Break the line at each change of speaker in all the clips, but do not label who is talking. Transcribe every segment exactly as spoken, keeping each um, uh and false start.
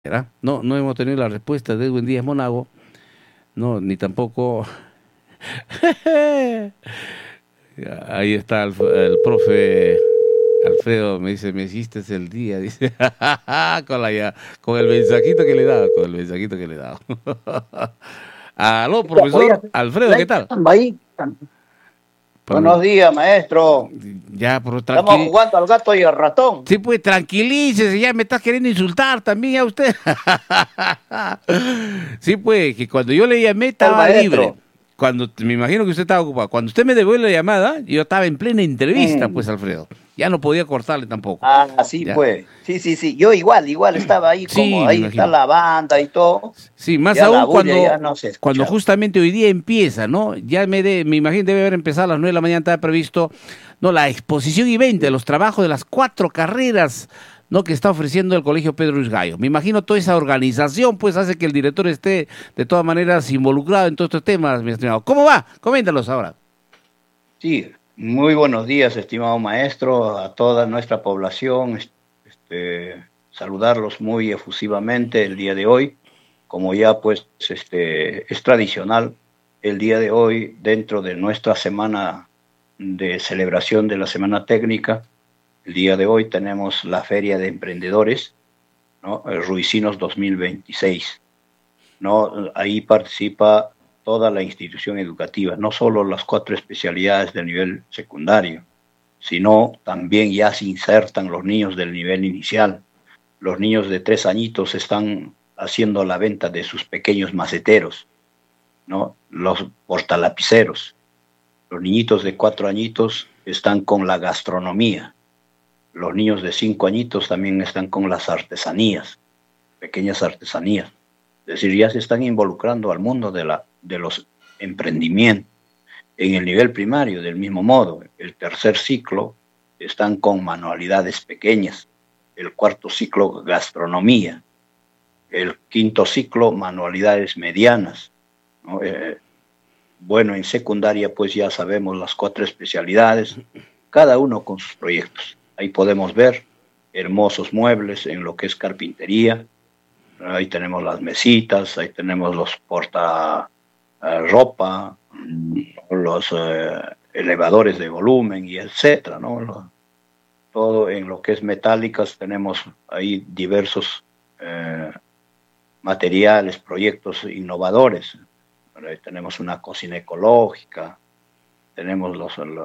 ¿verdad? No, no hemos tenido la respuesta de Edwin Díaz Monago, no, ni tampoco. Ahí está el, el profe Alfredo, me dice, me hiciste el día, dice, con, la, ya- con el mensajito que le he dado, con el mensajito que le he dado. Aló,
Oiga,
profesor Alfredo, ¿qué tal?
ahí.
Pro-
Buenos días, maestro.
ya, pero
Estamos
tranquilo.
jugando al gato y al ratón.
Sí, pues tranquilícese, ya me estás queriendo insultar también a usted. Sí, pues, que cuando yo le llamé
El
estaba libre.
maestro.
Cuando, me imagino que usted estaba ocupado. Cuando usted me devuelve la llamada, yo estaba en plena entrevista, pues,
Mm.
Alfredo. Ya no podía cortarle tampoco.
Ah, sí,
Ya.
pues. Sí, sí, sí. Yo igual, igual estaba ahí
Sí,
como
me
ahí está
imagino.
la banda y todo.
Sí, más
Ya la
aún
bulla ya
cuando,
no se
cuando
escuchaba.
justamente hoy día empieza, ¿no? Ya me, de, me imagino debe haber empezado a las nueve de la mañana, estaba previsto, ¿no? La exposición y venta de los trabajos de las cuatro carreras, ¿no? Que está ofreciendo el Colegio Pedro Luis Gallo. Me imagino toda esa organización, pues, hace que el director esté, de todas maneras, involucrado en todos estos temas, mi estimado. ¿Cómo va? Coméntalos ahora.
Sí, muy buenos días, estimado maestro, a toda nuestra población. Este, saludarlos muy efusivamente el día de hoy. Como ya pues este, es tradicional, el día de hoy, dentro de nuestra semana de celebración de la Semana Técnica, el día de hoy tenemos la Feria de Emprendedores, ¿no? El Ruicinos dos mil veintiséis, ¿no? Ahí participa toda la institución educativa, no solo las cuatro especialidades del nivel secundario, sino también ya se insertan los niños del nivel inicial. Los niños de tres añitos están haciendo la venta de sus pequeños maceteros, ¿no? Los portalapiceros. Los niñitos de cuatro añitos están con la gastronomía. Los niños de cinco añitos también están con las artesanías, pequeñas artesanías. Es decir, ya se están involucrando al mundo de, la, de los emprendimientos. En el nivel primario, del mismo modo, el tercer ciclo están con manualidades pequeñas, el cuarto ciclo gastronomía, el quinto ciclo manualidades medianas, ¿no? Eh, bueno, en secundaria pues ya sabemos las cuatro especialidades, cada uno con sus proyectos. Ahí podemos ver hermosos muebles en lo que es carpintería, ahí tenemos las mesitas, ahí tenemos los porta eh, ropa, los eh, elevadores de volumen y etcétera, ¿no? Lo, todo en lo que es metálicas tenemos ahí diversos eh, materiales, proyectos innovadores. Ahí tenemos una cocina ecológica, tenemos los, los,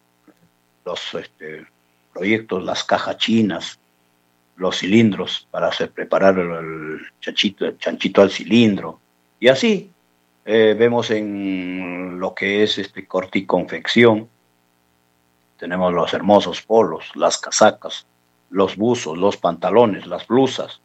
los este, proyectos, las cajas chinas, los cilindros para hacer preparar el, el, chanchito, el chanchito al cilindro. Y así eh, vemos en lo que es este corte y confección, tenemos los hermosos polos, las casacas, los buzos, los pantalones, las blusas.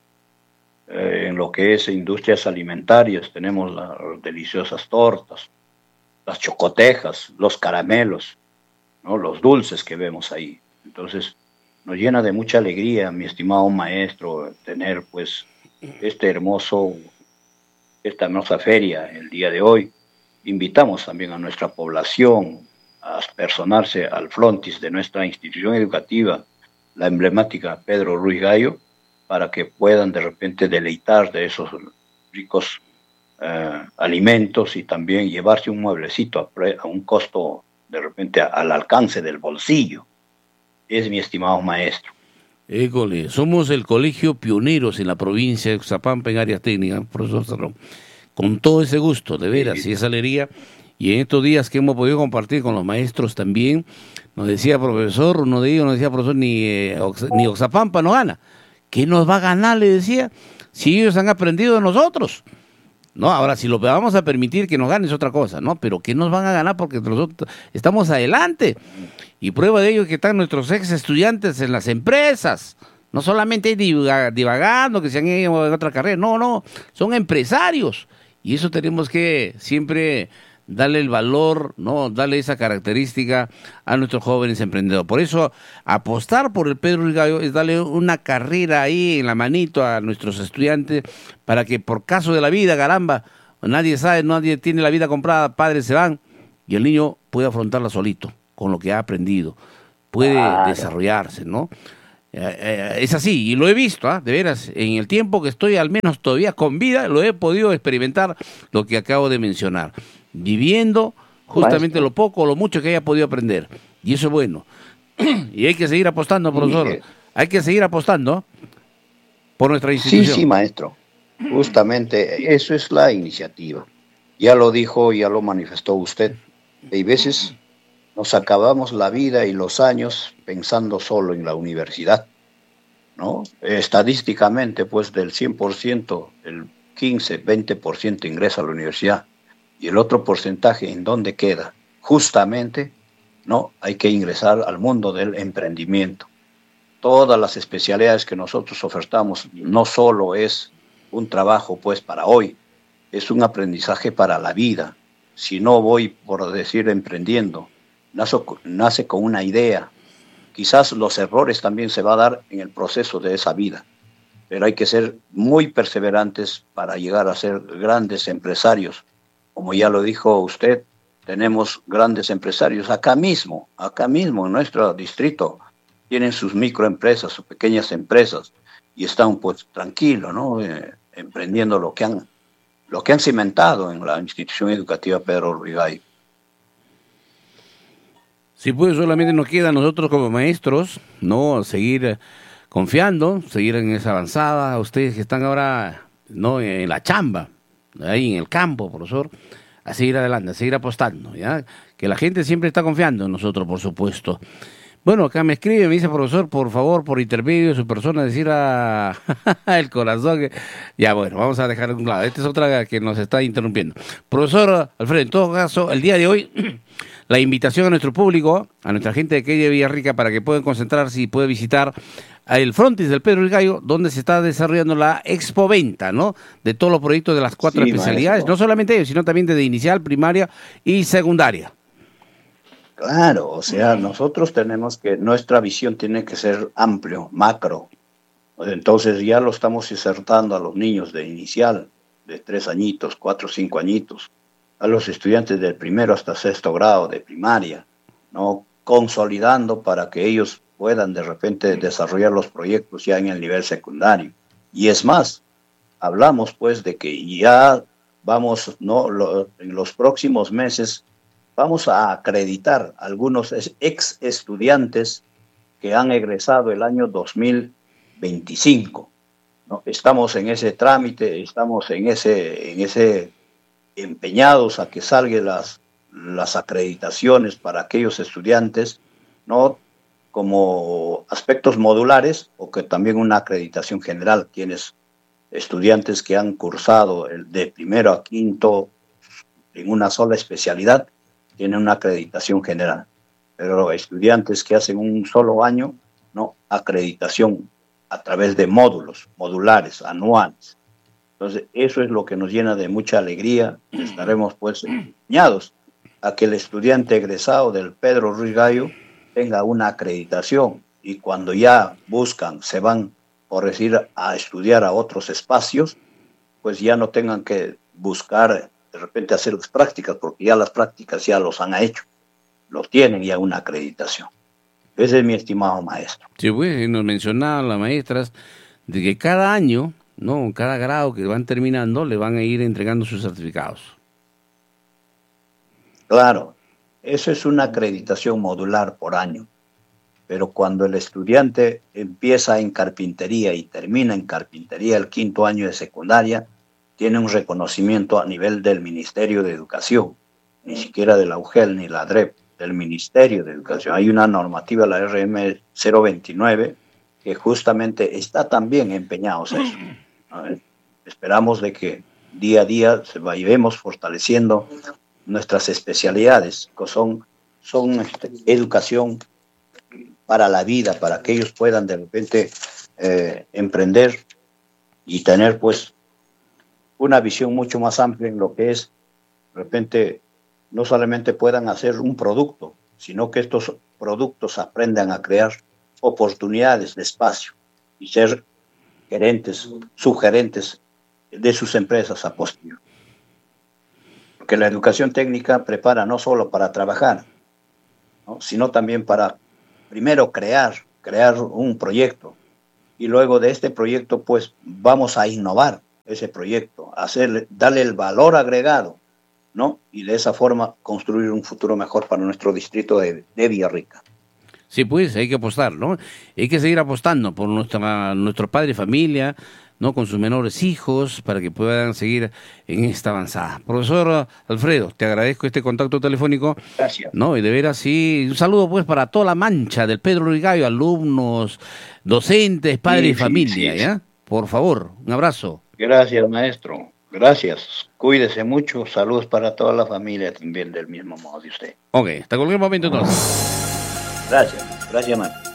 Eh, en lo que es industrias alimentarias tenemos las deliciosas tortas, las chocotejas, los caramelos, ¿no? Los dulces que vemos ahí. Entonces, nos llena de mucha alegría, mi estimado maestro, tener pues este hermoso, esta hermosa feria el día de hoy. Invitamos también a nuestra población a personarse al frontis de nuestra institución educativa, la emblemática Pedro Ruiz Gallo, para que puedan de repente deleitar de esos ricos eh, alimentos y también llevarse un mueblecito a, pre, a un costo de repente a, al alcance del bolsillo. Es mi estimado maestro.
École, somos el colegio pioneros en la provincia de Oaxapampa en áreas técnicas, profesor Cerrón. Con todo ese gusto, de veras, y esa alegría. Y en estos días que hemos podido compartir con los maestros también, nos decía profesor, uno de ellos nos decía, profesor, ni, eh, Ox ni Oxapampa no gana. ¿Qué nos va a ganar? Le decía, si ellos han aprendido de nosotros. No, ahora si lo vamos a permitir que nos ganen es otra cosa, ¿no? Pero ¿qué nos van a ganar? Porque nosotros estamos adelante. Y prueba de ello es que están nuestros ex estudiantes en las empresas. No solamente divagando, que se han ido en otra carrera. No, no, son empresarios. Y eso tenemos que siempre darle el valor, ¿no? Darle esa característica a nuestros jóvenes emprendedores. Por eso, apostar por el Pedro Luis Gallo es darle una carrera ahí en la manito a nuestros estudiantes para que por caso de la vida, caramba, nadie sabe, nadie tiene la vida comprada, padres se van y el niño puede afrontarla solito, con lo que ha aprendido. Puede
Claro.
desarrollarse, ¿no? Eh, eh, es así, y lo he visto, ¿eh? De veras, en el tiempo que estoy al menos todavía con vida, lo he podido experimentar, lo que acabo de mencionar, viviendo justamente
Maestro.
lo poco o lo mucho que haya podido aprender, y eso es bueno. Y hay que seguir apostando,
Sí,
profesor,
eh,
hay que seguir apostando por nuestra
sí, sí,
institución.
maestro. Justamente eso es la iniciativa. Ya lo dijo, ya lo manifestó usted. Hay veces nos acabamos la vida y los años pensando solo en la universidad, ¿no? Estadísticamente, pues del cien por ciento, el quince, veinte por ciento ingresa a la universidad y el otro porcentaje, ¿en dónde queda? Justamente, ¿no? Hay que ingresar al mundo del emprendimiento. Todas las especialidades que nosotros ofertamos no solo es un trabajo, pues, para hoy, es un aprendizaje para la vida. Si no voy, por decir, emprendiendo, nazo, nace con una idea. Quizás los errores también se va a dar en el proceso de esa vida, pero hay que ser muy perseverantes para llegar a ser grandes empresarios. Como ya lo dijo usted, tenemos grandes empresarios acá mismo, acá mismo en nuestro distrito, tienen sus microempresas, sus pequeñas empresas y están pues tranquilos, ¿no? Eh, emprendiendo lo que han lo que han cimentado en la institución educativa Pedro Ruibay.
Si pues solamente nos queda a nosotros como maestros, ¿no? Seguir eh, confiando, seguir en esa avanzada, ustedes que están ahora, ¿no? En la chamba, ahí en el campo, profesor, a seguir adelante, a seguir apostando, ¿ya? Que la gente siempre está confiando en nosotros, por supuesto. Bueno, acá me escribe, me dice, profesor, por favor, por intermedio de su persona, decir a el corazón que... Ya, bueno, vamos a dejar de un lado. Esta es otra que nos está interrumpiendo. Profesor Alfredo, en todo caso, el día de hoy, la invitación a nuestro público, a nuestra gente de Quella Villarrica, para que puedan concentrarse y puedan visitar el frontis del Pedro el Gallo, donde se está desarrollando la expoventa, ¿no? De todos los proyectos de las cuatro
Sí,
especialidades,
maestro.
no solamente ellos, sino también desde inicial, primaria y secundaria.
Claro, o sea, nosotros tenemos que, nuestra visión tiene que ser amplio, macro. Entonces ya lo estamos insertando a los niños de inicial, de tres añitos, cuatro, cinco añitos, a los estudiantes del primero hasta sexto grado de primaria, ¿no? Consolidando para que ellos puedan de repente desarrollar los proyectos ya en el nivel secundario. Y es más, hablamos pues de que ya vamos, ¿no? Lo, en los próximos meses vamos a acreditar algunos ex estudiantes que han egresado el año dos mil veinticinco, ¿no? Estamos en ese trámite, estamos en ese, en ese empeñados a que salgan las, las acreditaciones para aquellos estudiantes, ¿no? Como aspectos modulares o que también una acreditación general, quienes estudiantes que han cursado el de primero a quinto en una sola especialidad tienen una acreditación general, pero estudiantes que hacen un solo año, no, acreditación a través de módulos, modulares, anuales. Entonces, eso es lo que nos llena de mucha alegría. Estaremos pues empeñados a que el estudiante egresado del Pedro Ruiz Gallo tenga una acreditación y cuando ya buscan, se van, por decir, a estudiar a otros espacios, pues ya no tengan que buscar de repente hacer las prácticas, porque ya las prácticas ya los han hecho, los tienen ya una acreditación. Ese es mi estimado maestro.
Sí, pues nos mencionaban las maestras de que cada año, ¿no? Cada grado que van terminando, le van a ir entregando sus certificados.
Claro, eso es una acreditación modular por año, pero cuando el estudiante empieza en carpintería y termina en carpintería el quinto año de secundaria, tiene un reconocimiento a nivel del Ministerio de Educación, ni siquiera de la U G E L ni la D R E P, del Ministerio de Educación. Hay una normativa, la R M cero veintinueve, que justamente está también empeñados a eso. Esperamos de que día a día se vayamos fortaleciendo nuestras especialidades, que son, son este, educación para la vida, para que ellos puedan de repente eh, emprender y tener pues una visión mucho más amplia en lo que es, de repente, no solamente puedan hacer un producto, sino que estos productos aprendan a crear oportunidades de espacio y ser gerentes, subgerentes de sus empresas a posteriori. Porque la educación técnica prepara no solo para trabajar, ¿no? Sino también para, primero, crear, crear un proyecto. Y luego de este proyecto, pues vamos a innovar ese proyecto, hacerle, darle el valor agregado, ¿no? Y de esa forma construir un futuro mejor para nuestro distrito de, de Villarrica.
Sí, pues hay que apostar, ¿no? Hay que seguir apostando por nuestra, nuestro padre y familia, ¿no? Con sus menores hijos, para que puedan seguir en esta avanzada. Profesor Alfredo, te agradezco este contacto telefónico.
Gracias.
No, y de veras, sí, un saludo pues para toda la mancha del Pedro Rigallo, alumnos, docentes, padres
Sí,
y familia,
sí, sí.
¿ya? Por favor, un abrazo.
Gracias, maestro. Gracias. Cuídese mucho. Saludos para toda la familia también del mismo modo de usted.
Ok, hasta cualquier momento entonces.
Gracias. Gracias, maestro.